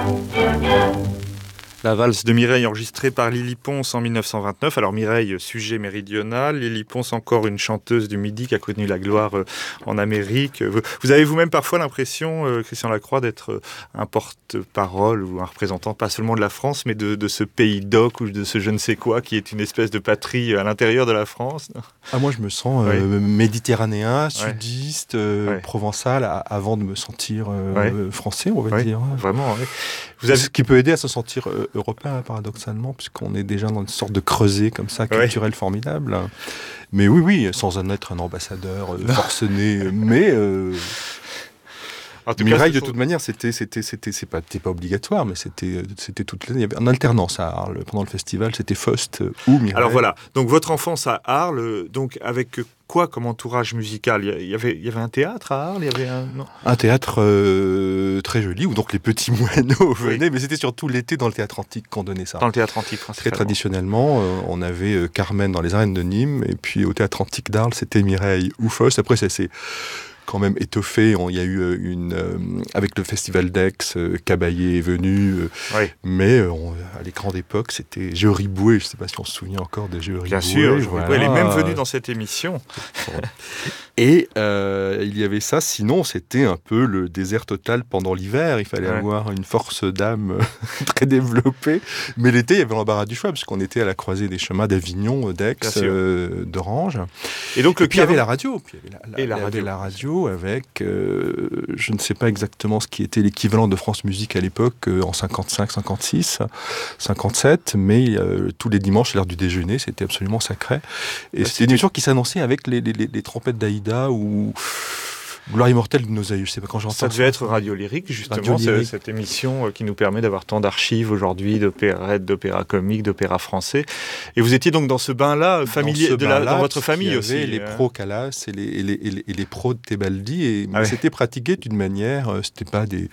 La valse de Mireille enregistrée par Lily Pons en 1929. Alors Mireille, sujet méridional. Lily Pons, encore une chanteuse du Midi qui a connu la gloire en Amérique. Vous avez vous-même parfois l'impression, Christian Lacroix, d'être un porte-parole ou un représentant pas seulement de la France, mais de ce pays d'oc ou de ce je ne sais quoi qui est une espèce de patrie à l'intérieur de la France? Moi, je me sens méditerranéen, sudiste, provençal, avant de me sentir français, on va dire. Vraiment, oui. Ce qui peut aider à se sentir européen, paradoxalement, puisqu'on est déjà dans une sorte de creuset comme ça, culturel formidable. Mais oui, sans en être un ambassadeur forcené, mais... Mireille, de toute manière, c'était pas obligatoire, mais c'était toute l'année. Il y avait en alternance à Arles pendant le festival, c'était Faust ou Mireille. Alors voilà, donc votre enfance à Arles, donc avec quoi comme entourage musical? Il y avait un théâtre à Arles, un théâtre très joli où donc les petits moineaux venaient, mais c'était surtout l'été dans le théâtre antique qu'on donnait ça. Dans le théâtre antique, très traditionnellement, on avait Carmen dans les arènes de Nîmes, et puis au théâtre antique d'Arles, c'était Mireille ou Faust. Après, ça s'est quand même étoffé. Il y a eu avec le festival d'Aix, Caballé est venu, mais à l'écran d'époque, c'était Géo Ribouet. Je ne sais pas si on se souvient encore de Géo Ribouet. Bien sûr, elle est même venue dans cette émission. Et il y avait ça. Sinon, c'était un peu le désert total pendant l'hiver. Il fallait avoir une force d'âme très développée. Mais l'été, il y avait l'embarras du choix, puisqu'on était à la croisée des chemins d'Avignon, d'Aix, d'Orange. Et donc, puis il y avait la radio. Il y avait la radio avec, je ne sais pas exactement ce qui était l'équivalent de France Musique à l'époque, en 55, 56, 57, mais tous les dimanches, à l'heure du déjeuner, c'était absolument sacré. Et c'était une émission qui s'annonçait avec les trompettes d'Aïda ou Gloire immortelle de nos aïeux. Je sais pas quand j'entends. Ça devait être Radio Lyrique, justement, cette émission qui nous permet d'avoir tant d'archives aujourd'hui, d'opérettes, d'opéras comiques, d'opéras français. Et vous étiez donc dans ce bain-là familier, dans votre famille aussi. Il y avait les pros Calas et les pros de Tebaldi, et c'était pratiqué d'une manière, c'était pas des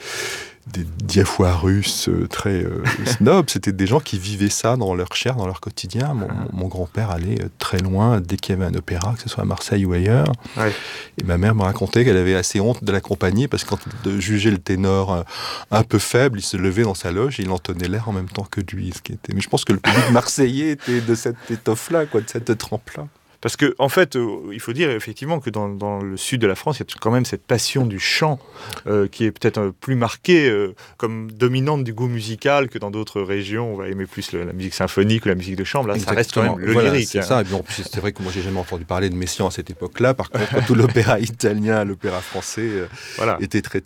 diafoirus très snobs, c'était des gens qui vivaient ça dans leur chair, dans leur quotidien. Mon grand-père allait très loin dès qu'il y avait un opéra, que ce soit à Marseille ou ailleurs. Et ma mère me racontait qu'elle avait assez honte de l'accompagner, parce que quand il jugeait le ténor un peu faible, il se levait dans sa loge et il entonnait l'air en même temps que lui. Mais je pense que le public marseillais était de cette étoffe-là, de cette trempe-là. Parce que, en fait, il faut dire effectivement que dans le sud de la France, il y a quand même cette passion du chant qui est peut-être plus marquée comme dominante du goût musical que dans d'autres régions. On va aimer plus la musique symphonique ou la musique de chambre. Là, ça reste quand même le lyrique. C'est ça. Et puis, en plus, c'est vrai que moi, j'ai jamais entendu parler de Messiaen à cette époque-là. Par contre, tout l'opéra italien, l'opéra français était très